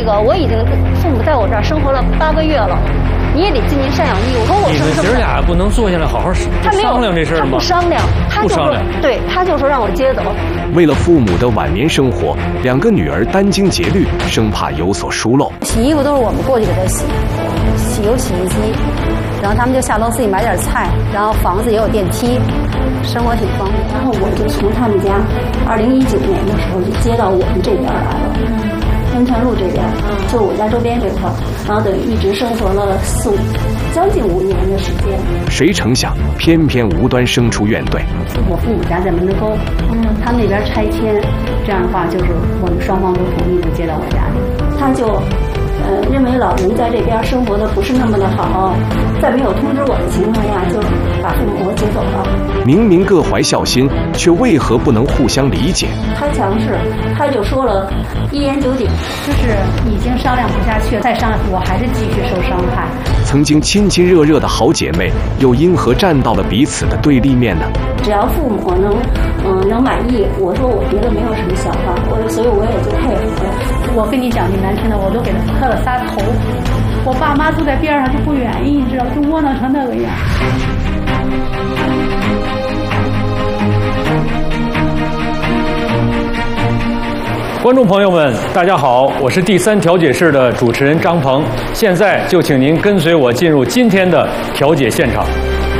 我已经父母在我这儿生活了8个月了，你也得尽尽赡养义务。说我你们姐俩不能坐下来好好商量这事儿吗？ 他不商量，他就说，对，他就说让我接走。 为了父母的晚年生活，2个女儿殚精竭虑，生怕有所疏漏。 洗衣服都是我们过去给他洗，有洗衣机，然后他们就下楼自己买点菜，然后房子也有电梯，生活挺方便。然后我就从他们家2019年的时候就接到我们这边来了，温泉路这边，就我家周边这块，然后等于一直生活了将近5年的时间。 谁成想，偏偏无端生出怨怼。 我父母家在门头沟，他们那边拆迁，这样的话就是我们双方都同意就接到我家里，他就。认为老人在这边生活的不是那么的好，在没有通知我的情况下，就把父母接走了。 明明各怀孝心，却为何不能互相理解？ 他强势，他就说了一言九鼎，就是已经商量不下去了，再商量我还是继续受伤害。 曾经亲亲热热的好姐妹，又因何站到了彼此的对立面呢？ 只要父母能满意，我说我别的没有什么想法，所以我也就配合了。我跟你讲句难听的，我都给他磕了仨头。我爸妈坐在边上就不愿意，你知道，就窝囊成那个样。 观众朋友们，大家好，我是第3调解室的主持人张鹏，现在就请您跟随我进入今天的调解现场。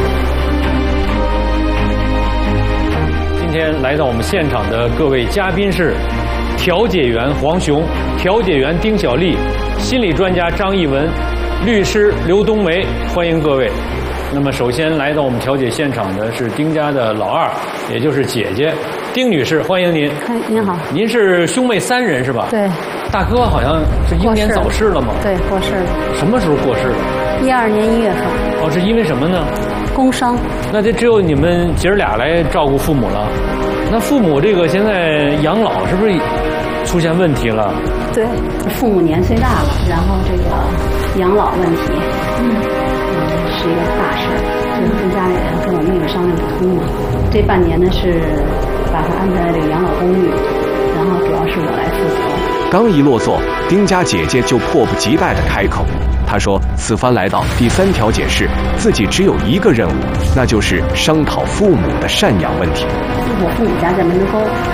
今天来到我们现场的各位嘉宾是调解员黄雄、调解员丁小丽、心理专家张艺文、律师刘冬梅，欢迎各位。那么首先来到我们调解现场的是丁家的老二，也就是姐姐丁女士，欢迎您。 您好。 您是兄妹3人是吧？ 对。 大哥好像是英年早逝了吗？ 对，过世了。 什么时候过世的 ？12年1月份。 哦，是因为什么呢？ 工伤。 那这只有你们姐儿俩来照顾父母了。那父母这个现在养老是不是出现问题了？ 对，父母年岁大了，然后这个养老问题，是一个大事，就是跟家里人跟我妹妹商量不通嘛。这半年呢是把他安排在这个养老公寓，然后主要是我来负责。 刚一落座，丁家姐姐就迫不及待地开口。她说：“此番来到第3调解室，自己只有一个任务，那就是商讨父母的赡养问题。 我父母家在门头沟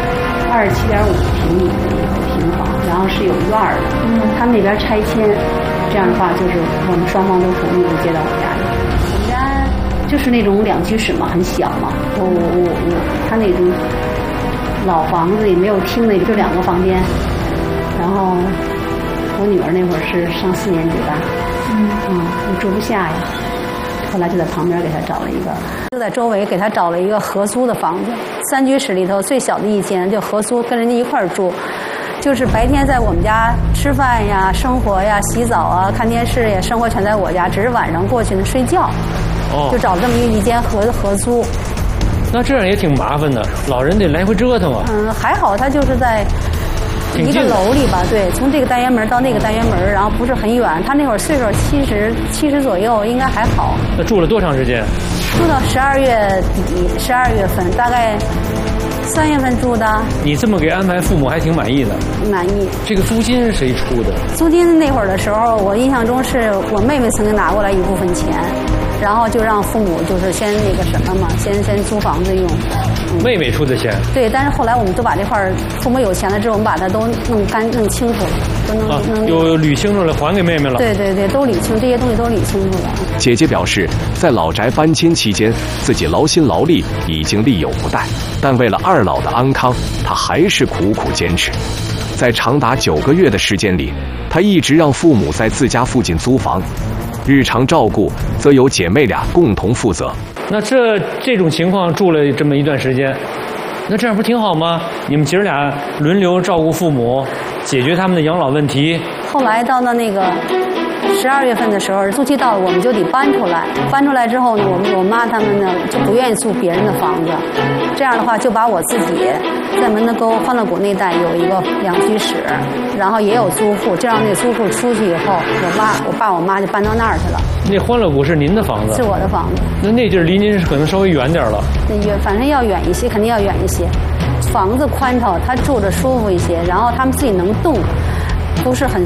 ，27.5平米的一个平房，然后是有院的。他们那边拆迁，这样的话就是我们双方都同意就接到我家里。我们家就是那种2居室嘛，很小嘛。他那种老房子也没有厅，那就2个房间。然后我女儿那会儿是上4年级吧。我住不下呀，后来就在旁边给他找了一个，就在周围给他找了一个合租的房子，3居室里头最小的一间就合租，跟人家一块儿住，就是白天在我们家吃饭呀、生活呀、洗澡啊、看电视呀，生活全在我家，只是晚上过去呢睡觉。就找了这么一间合租。 那这样也挺麻烦的，老人得来回折腾啊。 还好他就是在一个楼里吧，对，从这个单元门到那个单元门，然后不是很远。他那会儿岁数70左右，应该还好。 那住了多长时间？ 住到12月底，12月份，大概3月份住的。 你这么给安排，父母还挺满意的。 满意。这个租金是谁出的？ 租金那会儿的时候，我印象中是我妹妹曾经拿过来一部分钱，然后就让父母就是先那个什么嘛，先租房子用。 妹妹出的钱。对， 但是后来我们都把这块父母有钱了之后，我们把它都弄清楚了，都弄有捋清楚了，还给妹妹了。 对，都理清，这些东西都理清楚了。 姐姐表示，在老宅搬迁期间，自己劳心劳力已经力有不逮，但为了2老的安康，她还是苦苦坚持。在长达9个月的时间里，她一直让父母在自家附近租房，日常照顾则由姐妹俩共同负责。 那这种情况住了这么一段时间，那这样不挺好吗？你们姐儿俩轮流照顾父母，解决他们的养老问题。 后来到了那个12月份的时候，租期到了，我们就得搬出来。搬出来之后呢，我妈他们呢就不愿意租别人的房子，这样的话就把我自己在门头沟欢乐谷那带有一个2居室，然后也有租户，就让那租户出去以后，我爸我妈就搬到那儿去了。 那欢乐谷是您的房子？ 是我的房子。 那地儿离您可能稍微远点了。 反正要远一些，肯定要远一些。房子宽敞，他住着舒服一些，然后他们自己能动，不是很